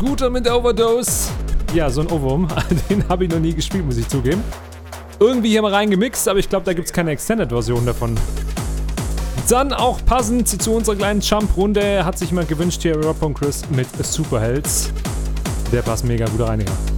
Guter mit Overdose. Ja, so ein Ohrwurm. Den habe ich noch nie gespielt, muss ich zugeben. Irgendwie hier mal reingemixt, aber ich glaube, da gibt es keine Extended-Version davon. Dann auch passend zu unserer kleinen Jump-Runde hat sich jemand gewünscht hier, Rob und Chris mit Superhelds. Der passt mega gut rein hier.